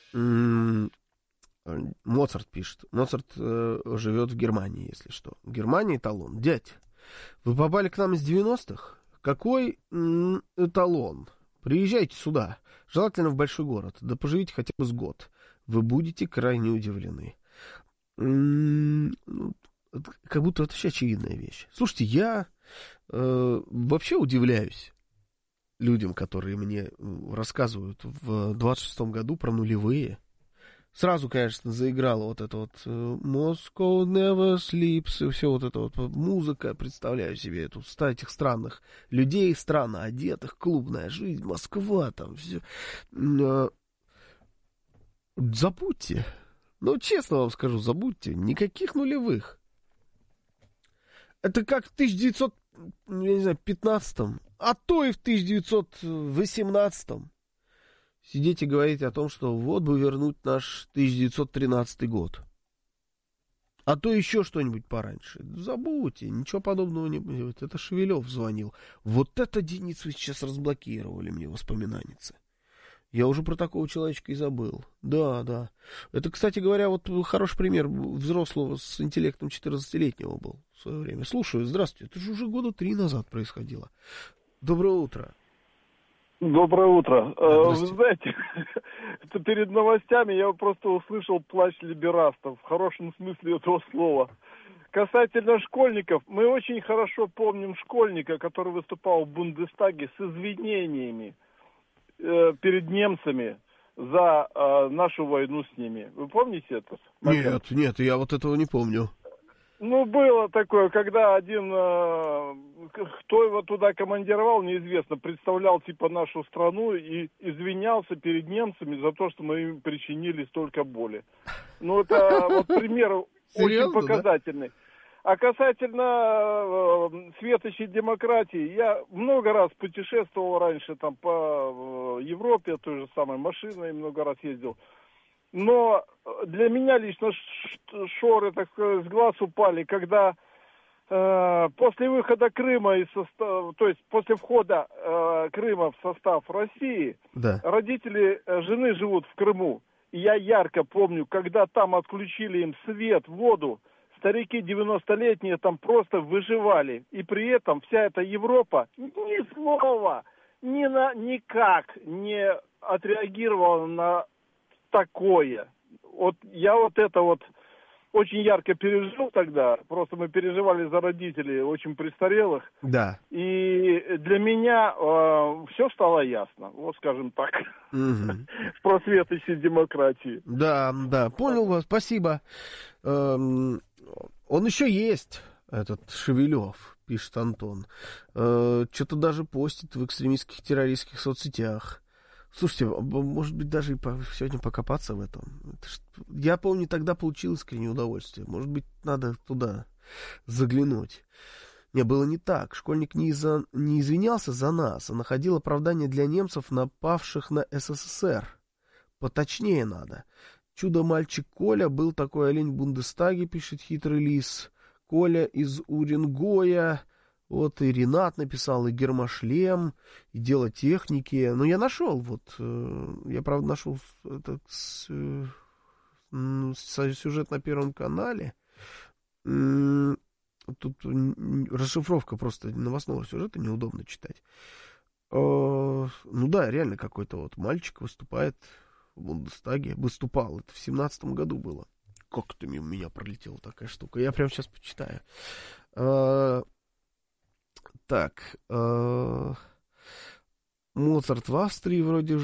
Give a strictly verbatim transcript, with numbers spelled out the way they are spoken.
М, Моцарт пишет. Моцарт э, живет в Германии, если что. В Германии эталон. Дядь, вы попали к нам из девяностых? Какой м, эталон? Приезжайте сюда. Желательно в большой город. Да поживите хотя бы с год. Вы будете крайне удивлены. М, ну, это как будто это вообще очевидная вещь. Слушайте, я э, вообще удивляюсь людям, которые мне рассказывают в двадцать шестом году про нулевые. Сразу, конечно, заиграла вот эта вот э, Moscow never sleeps, и все вот это вот музыка, представляю себе эту, ста- этих странных людей, странно одетых, клубная жизнь, Москва, там все. Э, забудьте, ну, честно вам скажу, забудьте, никаких нулевых. Это как в тысяча девятьсот, я не знаю, пятнадцатом, а то и в тысяча девятьсот восемнадцатом. Сидеть и говорить о том, что вот бы вернуть наш тысяча девятьсот тринадцатый год. А то еще что-нибудь пораньше. Забудьте, ничего подобного не будет. Это Шевелев звонил. Вот это, Денис, вы сейчас разблокировали мне воспоминаницы. Я уже про такого человечка и забыл. Да, да. Это, кстати говоря, вот хороший пример взрослого с интеллектом четырнадцатилетнего был в свое время. Слушаю, здравствуйте. Это же уже года три назад происходило. Доброе утро. Доброе утро. Да, Вы знаете, это перед новостями я просто услышал плач либерастов в хорошем смысле этого слова. Касательно школьников, мы очень хорошо помним школьника, который выступал в Бундестаге с извинениями э, перед немцами за э, нашу войну с ними. Вы помните это? Нет, нет, я вот этого не помню. Ну, было такое, когда один, э, кто его туда командировал, неизвестно, представлял типа нашу страну и извинялся перед немцами за то, что мы им причинили столько боли. Ну, это вот пример очень показательный. А касательно э, светочей демократии, я много раз путешествовал раньше там по э, Европе, той же самой машиной много раз ездил. Но для меня лично шоры, так сказать, с глаз упали, когда э, после выхода Крыма из состава, то есть после входа э, Крыма в состав России, да. Родители жены живут в Крыму. И я ярко помню, когда там отключили им свет, воду, старики девяностолетние там просто выживали. И при этом вся эта Европа ни слова, ни на, никак не отреагировала на такое. Вот я вот это вот очень ярко пережил тогда. Просто мы переживали за родителей очень престарелых. Да. И для меня э, все стало ясно. Вот скажем так. Угу. Про светочи демократии. Да, да, понял вас, спасибо. Эм, он еще есть, этот Шевелев, пишет Антон. Э, что-то даже постит в экстремистских террористских соцсетях. Слушайте, может быть, даже и по, сегодня покопаться в этом. Это ж, я помню, тогда получил искреннее удовольствие. Может быть, надо туда заглянуть. Не, было не так. Школьник не, из-за, не извинялся за нас, а находил оправдание для немцев, напавших на СССР. Поточнее надо. Чудо-мальчик Коля был такой олень в Бундестаге, пишет хитрый лис. Коля из Уренгоя. Вот и Ренат написал, и Гермошлем, и Дело техники. Но я нашел, вот, э, я, правда, нашел это, с, э, с, сюжет на Первом канале. М-м, тут расшифровка просто новостного сюжета, неудобно читать. Э, ну да, реально какой-то вот мальчик выступает в Бундестаге. Выступал, это в семнадцатом году было. Как-то мимо меня пролетела такая штука. Я прямо сейчас почитаю. Э, Так, э, Моцарт в Австрии вроде